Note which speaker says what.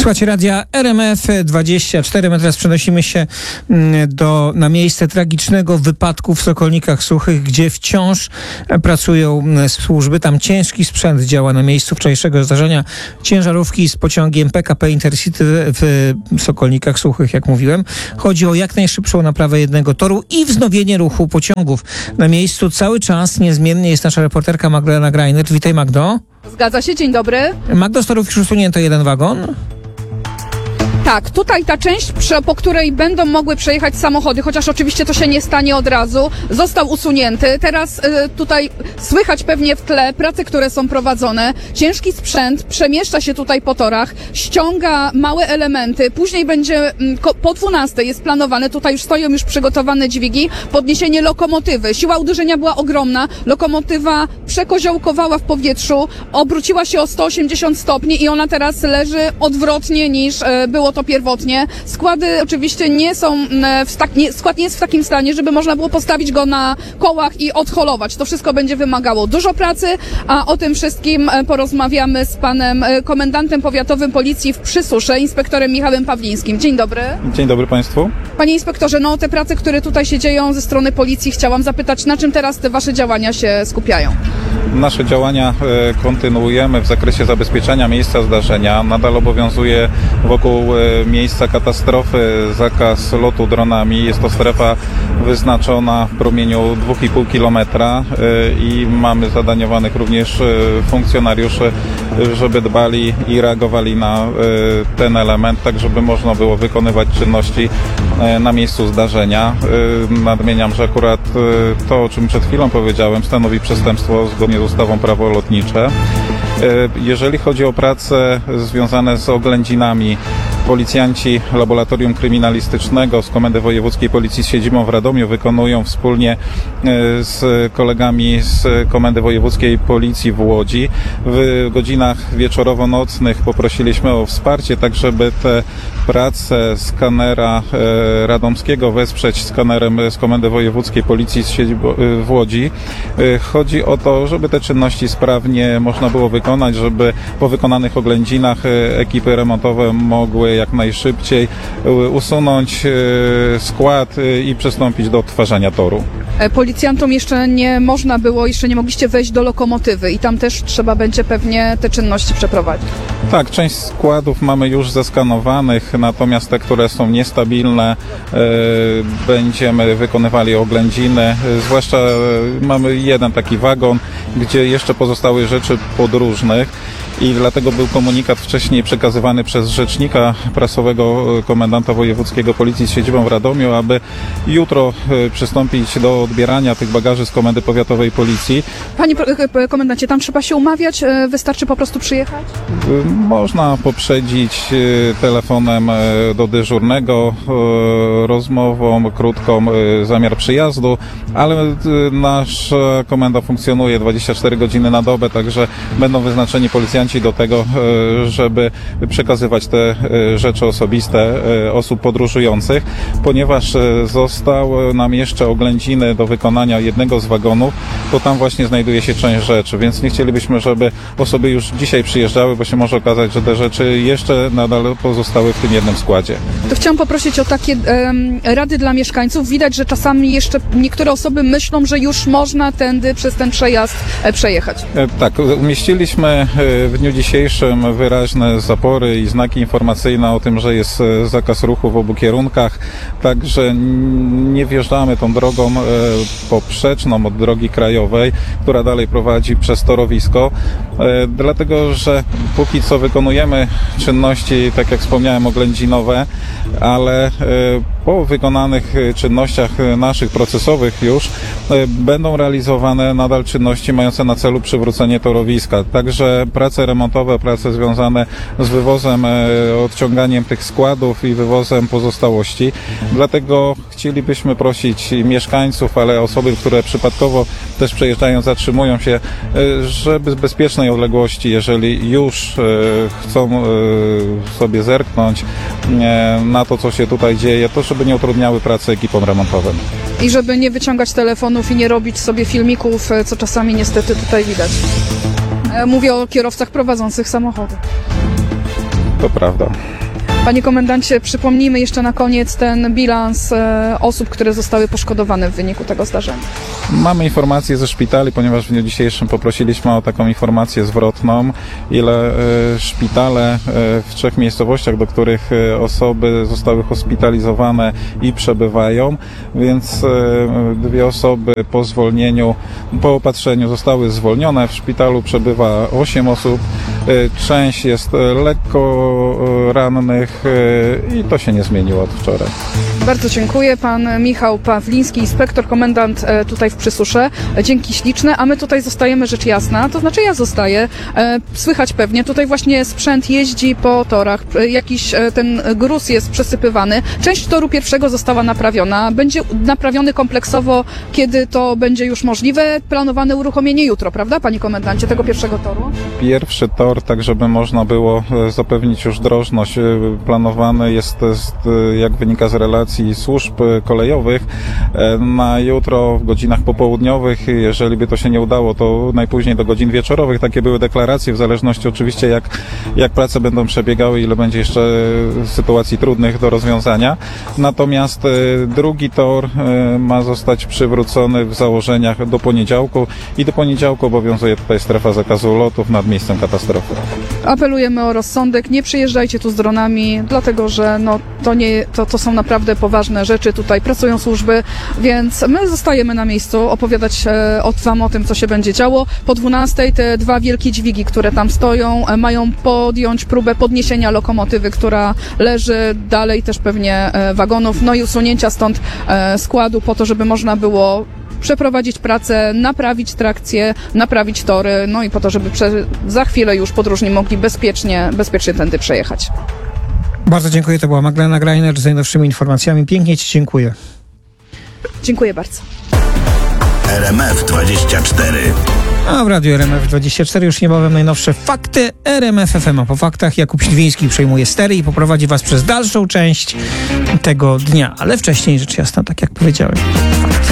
Speaker 1: Słuchajcie radia RMF24. My teraz przenosimy się na miejsce tragicznego wypadku w Sokolnikach Suchych, gdzie wciąż pracują służby. Tam ciężki sprzęt działa na miejscu wczorajszego zdarzenia. Ciężarówki z pociągiem PKP Intercity w Sokolnikach Suchych, jak mówiłem. Chodzi o jak najszybszą naprawę jednego toru i wznowienie ruchu pociągów. Na miejscu cały czas niezmiennie jest nasza reporterka Magdalena Grajner. Witaj, Magdo.
Speaker 2: Zgadza się, dzień dobry.
Speaker 1: Magdo, z torów już usunięto jeden wagon.
Speaker 2: Tak, tutaj ta część, po której będą mogły przejechać samochody, chociaż oczywiście to się nie stanie od razu, został usunięty. Teraz tutaj słychać pewnie w tle prace, które są prowadzone. Ciężki sprzęt przemieszcza się tutaj po torach, ściąga małe elementy. Później będzie po 12 jest planowane, tutaj już stoją przygotowane dźwigi, podniesienie lokomotywy. Siła uderzenia była ogromna. Lokomotywa przekoziołkowała w powietrzu, obróciła się o 180 stopni i ona teraz leży odwrotnie niż było to pierwotnie. Składy oczywiście nie są skład nie jest w takim stanie, żeby można było postawić go na kołach i odholować. To wszystko będzie wymagało dużo pracy, a o tym wszystkim porozmawiamy z panem komendantem powiatowym policji w Przysusze, inspektorem Michałem Pawlińskim. Dzień dobry.
Speaker 3: Dzień dobry Państwu.
Speaker 2: Panie inspektorze, te prace, które tutaj się dzieją ze strony policji, chciałam zapytać, na czym teraz te wasze działania się skupiają?
Speaker 3: Nasze działania kontynuujemy w zakresie zabezpieczenia miejsca zdarzenia. Nadal obowiązuje wokół miejsca katastrofy zakaz lotu dronami. Jest to strefa wyznaczona w promieniu 2,5 kilometra i mamy zadaniowanych również funkcjonariuszy, żeby dbali i reagowali na ten element, tak żeby można było wykonywać czynności na miejscu zdarzenia. Nadmieniam, że akurat to, o czym przed chwilą powiedziałem, stanowi przestępstwo zgodnie z ustawą Prawo lotnicze. Jeżeli chodzi o prace związane z oględzinami, policjanci Laboratorium Kryminalistycznego z Komendy Wojewódzkiej Policji z siedzibą w Radomiu wykonują wspólnie z kolegami z Komendy Wojewódzkiej Policji w Łodzi. W godzinach wieczorowo-nocnych poprosiliśmy o wsparcie, tak żeby te prace skanera radomskiego wesprzeć skanerem z Komendy Wojewódzkiej Policji z siedzibą w Łodzi. Chodzi o to, żeby te czynności sprawnie można było wykonać, żeby po wykonanych oględzinach ekipy remontowe mogły jak najszybciej usunąć skład i przystąpić do odtwarzania toru.
Speaker 2: Policjantom jeszcze nie mogliście wejść do lokomotywy i tam też trzeba będzie pewnie te czynności przeprowadzić. Tak,
Speaker 3: część składów mamy już zeskanowanych, natomiast te, które są niestabilne, będziemy wykonywali oględziny. Zwłaszcza mamy jeden taki wagon, gdzie jeszcze pozostały rzeczy podróżnych. I dlatego był komunikat wcześniej przekazywany przez rzecznika prasowego komendanta wojewódzkiego Policji z siedzibą w Radomiu, aby jutro przystąpić do odbierania tych bagaży z Komendy Powiatowej Policji.
Speaker 2: Panie komendancie, tam trzeba się umawiać? Wystarczy po prostu przyjechać?
Speaker 3: Można poprzedzić telefonem do dyżurnego, rozmową krótką zamiar przyjazdu, ale nasza komenda funkcjonuje 24 godziny na dobę, także będą wyznaczeni policjanci do tego, żeby przekazywać te rzeczy osobiste osób podróżujących, ponieważ zostały nam jeszcze oględziny do wykonania jednego z wagonów, to tam właśnie znajduje się część rzeczy, więc nie chcielibyśmy, żeby osoby już dzisiaj przyjeżdżały, bo się może okazać, że te rzeczy jeszcze nadal pozostały w tym jednym składzie.
Speaker 2: To chciałam poprosić o takie rady dla mieszkańców. Widać, że czasami jeszcze niektóre osoby myślą, że już można tędy przez ten przejazd przejechać.
Speaker 3: Tak, umieściliśmy w dniu dzisiejszym wyraźne zapory i znaki informacyjne o tym, że jest zakaz ruchu w obu kierunkach, także nie wjeżdżamy tą drogą poprzeczną od drogi krajowej, która dalej prowadzi przez torowisko, dlatego że póki co wykonujemy czynności, tak jak wspomniałem, oględzinowe, ale po wykonanych czynnościach naszych procesowych już będą realizowane nadal czynności mające na celu przywrócenie torowiska. Także prace remontowe, prace związane z wywozem, odciąganiem tych składów i wywozem pozostałości. Dlatego chcielibyśmy prosić mieszkańców, ale osoby, które przypadkowo też przejeżdżają, zatrzymują się, żeby z bezpiecznej odległości, jeżeli już chcą sobie zerknąć na to, co się tutaj dzieje, to żeby nie utrudniały pracy ekipom remontowym.
Speaker 2: I żeby nie wyciągać telefonów i nie robić sobie filmików, co czasami niestety tutaj widać. Mówię o kierowcach prowadzących samochody.
Speaker 3: To prawda.
Speaker 2: Panie komendancie, przypomnijmy jeszcze na koniec ten bilans osób, które zostały poszkodowane w wyniku tego zdarzenia.
Speaker 3: Mamy informacje ze szpitali, ponieważ w dniu dzisiejszym poprosiliśmy o taką informację zwrotną, ile szpitale w 3 miejscowościach, do których osoby zostały hospitalizowane i przebywają, więc 2 osoby po zwolnieniu, po opatrzeniu zostały zwolnione. W szpitalu przebywa 8 osób, część jest lekko rannych i to się nie zmieniło od wczoraj.
Speaker 2: Bardzo dziękuję. Pan Michał Pawliński, inspektor, komendant tutaj w Przysusze. Dzięki śliczne, a my tutaj zostajemy, rzecz jasna, to znaczy ja zostaję. Słychać pewnie, tutaj właśnie sprzęt jeździ po torach, jakiś ten gruz jest przesypywany. Część toru pierwszego została naprawiona, będzie naprawiony kompleksowo, kiedy to będzie już możliwe. Planowane uruchomienie jutro, prawda, panie komendancie, tego pierwszego toru?
Speaker 3: Pierwszy tor, tak żeby można było zapewnić już drożność, planowany jest, jak wynika z relacji służb kolejowych, na jutro w godzinach popołudniowych. Jeżeli by to się nie udało, to najpóźniej do godzin wieczorowych. Takie były deklaracje, w zależności oczywiście jak prace będą przebiegały, ile będzie jeszcze sytuacji trudnych do rozwiązania. Natomiast drugi tor ma zostać przywrócony w założeniach do poniedziałku i do poniedziałku obowiązuje tutaj strefa zakazu lotów nad miejscem katastrofy.
Speaker 2: Apelujemy o rozsądek, nie przyjeżdżajcie tu z dronami, dlatego że to są naprawdę poważne rzeczy, tutaj pracują służby, więc my zostajemy na miejscu opowiadać wam o tym, co się będzie działo. Po 12 te 2 wielkie dźwigi, które tam stoją, mają podjąć próbę podniesienia lokomotywy, która leży, dalej też pewnie wagonów, no i usunięcia stąd składu po to, żeby można było przeprowadzić pracę, naprawić trakcję, naprawić tory, no i po to, żeby za chwilę już podróżni mogli bezpiecznie tędy przejechać.
Speaker 1: Bardzo dziękuję, to była Magdalena Greiner z najnowszymi informacjami. Pięknie ci dziękuję.
Speaker 2: Dziękuję bardzo.
Speaker 4: RMF24.
Speaker 1: A w Radiu RMF24 już niebawem najnowsze fakty RMF FM. A po faktach Jakub Śliwiński przejmuje stery i poprowadzi was przez dalszą część tego dnia. Ale wcześniej, rzecz jasna, tak jak powiedziałem. Fakt.